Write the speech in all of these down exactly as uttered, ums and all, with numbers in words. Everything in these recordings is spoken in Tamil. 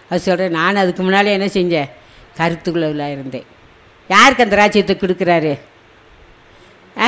அது சொல்கிறேன். நானும் அதுக்கு முன்னாலே என்ன செஞ்சேன்? கருத்துக்குள்ளவளாக இருந்தேன். யாருக்கு அந்த ராஜ்யத்தை கொடுக்குறாரு? ஆ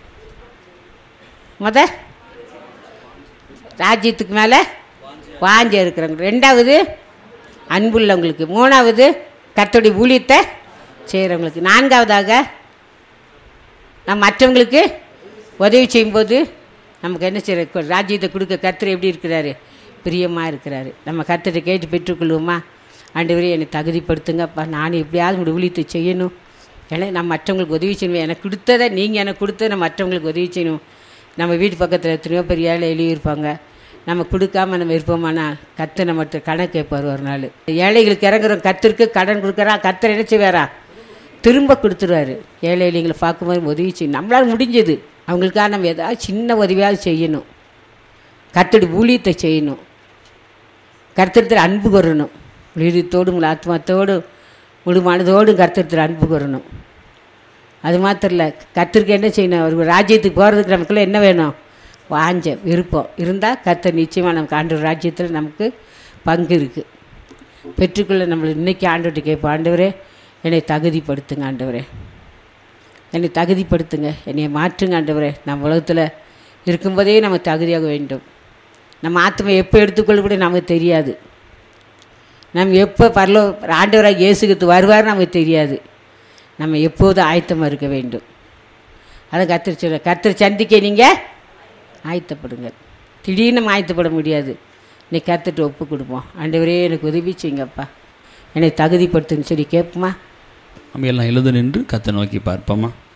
முத ராஜ்யத்துக்கு மேலே வாஞ்ச இருக்கிறவங்க, ரெண்டாவது அன்புள்ளவங்களுக்கு, மூணாவது கர்த்தருடைய ஊழியத்தை செய்கிறவங்களுக்கு, நான்காவதாக நம்ம மற்றவங்களுக்கு உதவி செய்யும்போது நமக்கு என்ன செய்கிற ராஜ்யத்தை கொடுக்க கர்த்தர் எப்படி இருக்கிறாரு? பிரியமாக இருக்கிறாரு. நம்ம கர்த்தரை கேட்டு பெற்றுக்கொள்வோமா? ஆண்டவரே என்னை தகுதிப்படுத்துங்கப்பா, நான் எப்படியாவது உங்களுடைய ஊழியத்தை செய்யணும், ஏன்னா நான் மற்றவங்களுக்கு உதவி செய்யணும், எனக்கு கொடுத்ததை நீங்கள் எனக்கு கொடுத்ததை நான் மற்றவங்களுக்கு உதவி செய்யணும். நம்ம வீட்டு பக்கத்தில் எத்தனையோ பெரிய ஏழை எழுதியிருப்பாங்க, நம்ம கொடுக்காம நம்ம இருப்போமானா கர்த்தர் நம்மகிட்ட கடன் கேட்பார் ஒரு நாள். ஏழைகளுக்கு இறங்குறோம், கர்த்தருக்கு கடன் கொடுக்குறா, கர்த்தர் என்ன செய்வாரா? திரும்ப கொடுத்துருவாரு. ஏழை எளிங்களை பார்க்கும்போது உதவி செய்யணும், நம்மளால் முடிஞ்சது அவங்களுக்காக நம்ம ஏதாவது சின்ன உதவியாவது செய்யணும். கர்த்தருடைய ஊழியத்தை செய்யணும், கர்த்தரத்தில் அன்பு கூறணும், உயிரத்தோடு உங்கள் ஆத்மாத்தோடு முழு மனதோடு கர்த்தரத்தில் அன்பு கூறணும். அது மாத்திரம் இல்லை, கர்த்தருக்கு என்ன செய்யணும்? ஒரு ராஜ்யத்துக்கு போகிறதுக்கு நமக்குள்ளே என்ன வேணும்? வாஞ்ச விருப்பம் இருந்தால் கர்த்தர் நிச்சயமாக நமக்கு ஆண்டவர் ராஜ்யத்தில் நமக்கு பங்கு இருக்குது. பெற்றுக்கொள்ள நம்மளை இன்றைக்கி ஆண்டவர்கிட்ட கேட்போம், ஆண்டவரே என்னை தகுதிப்படுத்துங்க, ஆண்டவரே என்னை தகுதிப்படுத்துங்க, என்னை மாற்றுங்க ஆண்டவரே. நம்ம உலகத்தில் இருக்கும்போதே நம்ம தகுதியாக வேண்டும். நம்ம ஆத்மா எப்போ எடுத்துக்கொள்ள கூட நமக்கு தெரியாது. நம்ம எப்போ பரலோ ஆண்டவராக இயேசுக்கு வருவார் நமக்கு தெரியாது. நம்ம எப்போதும் ஆயத்தமாக இருக்க வேண்டும். அதை கர்த்தர் சொல்ல, கர்த்தர் சந்திக்க நீங்கள் ஆயத்தப்படுங்க. திடீர்னு நம்ம ஆயத்தப்பட முடியாது. இன்னைக்கு கர்த்தர்கிட்ட ஒப்பு கொடுப்போம், ஆண்டவரே எனக்கு உதவி செய்யுங்கப்பா, என்னை தகுதிப்படுத்துன்னு சொல்லி கேட்போமா? நம்ம எல்லாம் எழுத நின்று கர்த்தரை நோக்கி பார்ப்போமா?